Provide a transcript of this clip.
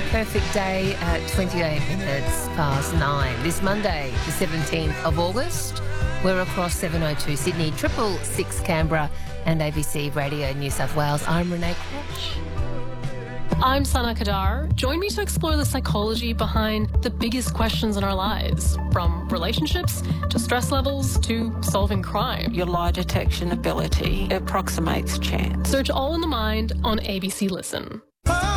perfect day at 28 minutes past 9. This Monday, the 17th of August, we're across 702 Sydney, 666 Canberra and ABC Radio New South Wales. I'm Renee Crouch. I'm Sana Kadar. Join me to explore the psychology behind the biggest questions in our lives, from relationships to stress levels to solving crime. Your lie detection ability approximates chance. Search All in the Mind on ABC Listen.